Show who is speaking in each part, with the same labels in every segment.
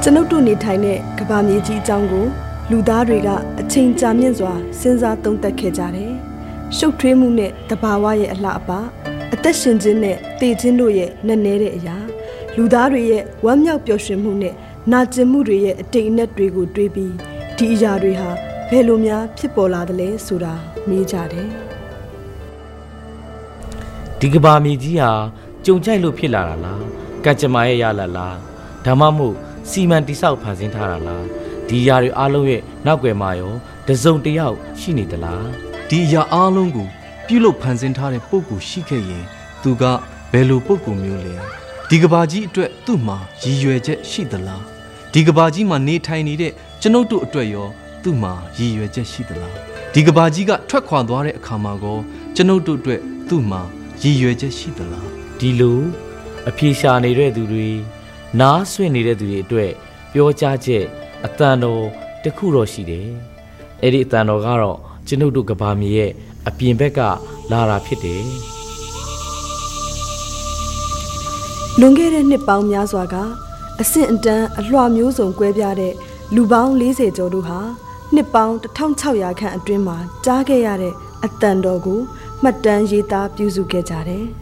Speaker 1: ကျွန်ုပ်တို့နေထိုင်တဲ့ကဘာမြေကြီးအကြောင်းကိုလူသားတွေကအချိန်ကြာမြင့်စွာစဉ်းစားသုံးသပ်ခဲ့ကြတယ်။ရှုပ်ထွေးမှုနဲ့တဘာဝရဲ့အလှအပအသက်ရှင်ခြင်းနဲ့တည်ခြင်းတို့ရဲ့နက်နဲတဲ့အရာလူသားတွေရဲ့ဝမ်းမြောက်ပျော်ရွှင်မှုနဲ့နာကျင်မှုတွေရဲ့အတိတ်အနက်တွေကိုတွေးပြီးဒီအရာတွေဟာဘယ်လိုများဖြစ်ပေါ်လာသလဲဆိုတာမေးကြတယ်
Speaker 2: ။ဒီကဘာမြေကြီးဟာကြုံကြိုက်လို့ဖြစ်လာတာလားကံကြမ္မာရဲ့ရလာလားဒါမှမဟုတ်စီမံတိဆောက်ဖန်ဆင်းထားတာလားဒီຢာတွေအားလုံးရဲ့နောက်ွယ်မှာရောတစုံတစ်ယောက်ရှိနေသလား
Speaker 3: ဒီຢာအားလုံးကိုပြုလုပ်ဖန်ဆင်းထားတဲ့ပုဂ္ဂိုလ်ရှိခဲ့ရင်သူကဘယ်လိုပုဂ္ဂိုလ်မျိုးလဲဒီကဘာကြီးအတွက်သူ့မှာရည်ရွယ်ချက်ရှိသလားဒီကဘာကြီးမှာနေထိုင်နေတဲ့ကျွန်ုပ်တို့အတွက်ရောသူ့မှာရည်ရွယ်ချက်ရှိသလားဒီကဘာကြီးကထွက်ခွာသွားတဲ့အခါမှာကောကျွန်ုပ်တို့အတွက်သူ့မှာရည်ရွယ်ချက်ရှိသလား
Speaker 2: ဒီလိုအပြေရှာနေတဲ့သူတွေနားဆွင့်နေတဲ့သူတွေအတွက်ပြောကြားချက်အတန်တော်တစ်ခုတော့ရှိတယ်။အဲ့ဒီအတန်တော်ကတော့ကျွန်ုပ်တို့ကဘာမြေရဲ့အပြင်ဘက်ကလာတာဖြစ်တယ်
Speaker 1: ။လွန်ခဲ့တဲ့နှစ်ပေါင်းများစွာကအဆင့်အတန်းအလွှာမျိုးစုံကွဲပြားတဲ့လူပေါင်း40ကျော်တို့ဟာနှစ်ပေါင်း1600ခန့်အတွင်းမှာကြားခဲ့ရတဲ့အတန်တော်ကိုမှတ်တမ်းရေးသားပြုစုခဲ့ကြတယ်။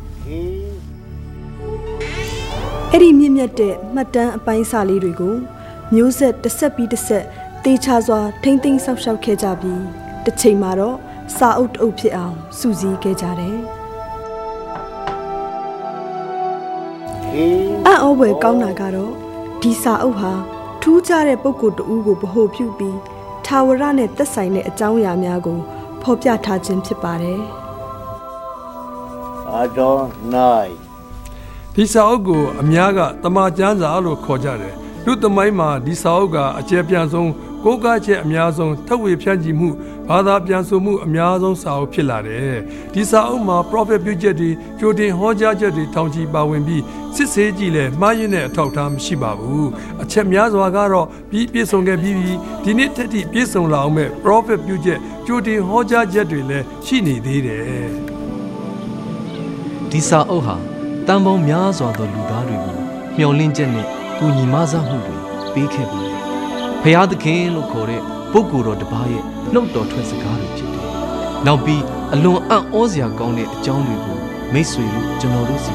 Speaker 1: အဲ့ဒီမြင့်မြတ်တဲ့မှတ်တမ်းအပိုင်းစာလေးတွေကိုမျိုးဆက်တစ်ဆက်ပြီးတစ်ဆက်တေချာစွာထိမ့်သိမ်းဆောက်ရှောက်ခဲ့ကြပြီးတစ်ချိန်မှာတော့စာအုပ်တအုပ်ဖြစ်အောင်စုစည်းခဲ့ကြတယ်။အံ့ဩဖွယ်ကောင်းတာကတော့ဒီစာအုပ်ဟာထူးခြားတဲ့ပုဂ္ဂိုလ်တဦးကိုဗဟိုပြုပြီးထာဝရနဲ့သက်ဆိုင်တဲ့အကြောင်းအရာများကိုဖော်ပြထားခြင်းဖြစ်ပါတယ်။
Speaker 4: Adonai
Speaker 5: ဒီစာအုပ်ကိုအများကတမန်ကျမ်းစာလို့ခေါ်ကြတယ်လူသမိုင်းမှာဒီစာအုပ်ကအကျယ်ပြန့်ဆုံးကိုးကားချက်အများဆုံးထပ်ဝေဖြန့်ချီမှုဘာသာပြန်ဆိုမှုအများဆုံးစာအုပ်ဖြစ်လာတယ်ဒီစာအုပ်မှာ prophet ပြုချက်တွေကြိုတင်ဟောကြားချက်တွေထောင်ချီပါဝင်ပြီးစစ်ဆေးကြည့်လဲမှားယွင်းတဲ့အထောက်အထားမရှိပါဘူးအချက်များစွာကတော့ပြီးပြည့်စုံခဲ့ပြီးဒီနေ့ထက်ထိပြည့်စုံလာအောင်မဲ့ prophet ပြုချက်ကြိုတင်ဟောကြားချက်တွေလည်းရှိနေသေးတယ်
Speaker 3: ဒီစာအုပ်ဟာတန်ပေါင်းများစွာသောလူသားတွေကိုမျှော်လင့်ချက်နဲ့ကူညီမဆမှုတွေပေးခဲ့ပါတယ်။ဖျားသခင်လို့ခေါ်တဲ့ပုဂ္ဂိုလ်တော်တစ်ပါးရဲ့နှုတ်တော်ထွက်စကားတွေဖြစ်တယ်။နောက်ပြီးအလွန်အံ့ဩစရာကောင်းတဲ့အကြောင်းတွေကိုမိတ်ဆွေတို့ကျွန်တော်တို့စီ